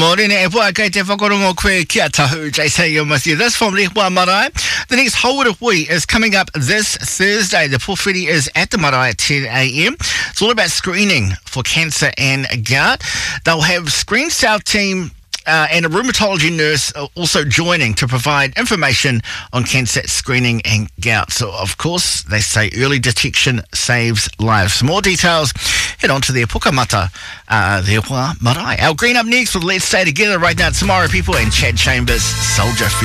Morena e pua kei te whakarongo koe kia tahu, JC you're with you. This from Lehua Marae. The next Hauora Hui is coming up this Thursday. The pōwhiri is at the Marae at 10 a.m. It's all about screening for cancer and gout. They'll have Screen South team and a rheumatology nurse also joining to provide information on cancer screening and gout. So, of course, they say early detection saves lives. For more details, head on to their Pukamata, Lehua Marae. Our Green up next with Let's Stay Together right now tomorrow, people, and Chad Chambers, Soldier.